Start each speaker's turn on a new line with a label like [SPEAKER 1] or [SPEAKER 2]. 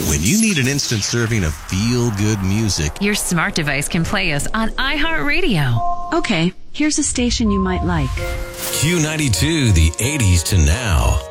[SPEAKER 1] When you need an instant serving of feel-good music,
[SPEAKER 2] your smart device can play us on iHeartRadio.
[SPEAKER 3] Okay, here's a station you might like.
[SPEAKER 1] Q92, the 80s to now.